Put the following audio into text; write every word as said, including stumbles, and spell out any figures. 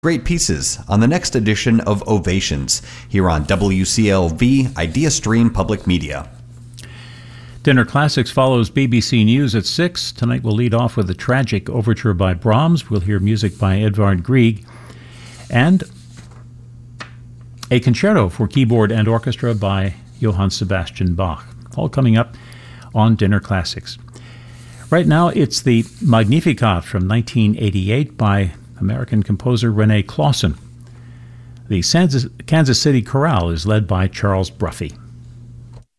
Great pieces on the next edition of Ovations here on W C L V Idea Stream Public Media. Dinner Classics follows B B C News at six. Tonight we'll lead off with a tragic overture by Brahms. We'll hear music by Edvard Grieg and a concerto for keyboard and orchestra by Johann Sebastian Bach. All coming up on Dinner Classics. Right now it's the Magnificat from nineteen eighty-eight by American composer Rene Clausen. The Kansas City Chorale is led by Charles Bruffy.